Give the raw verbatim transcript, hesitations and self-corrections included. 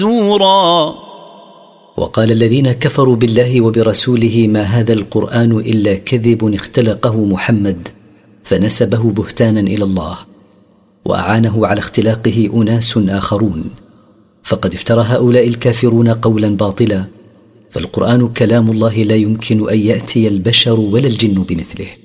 زورا. وقال الذين كفروا بالله وبرسوله ما هذا القرآن إلا كذب اختلقه محمد، فنسبه بهتانا إلى الله وأعانه على اختلاقه أناس آخرون، فقد افترى هؤلاء الكافرون قولا باطلا، فالقرآن كلام الله لا يمكن أن يأتي البشر ولا الجن بمثله.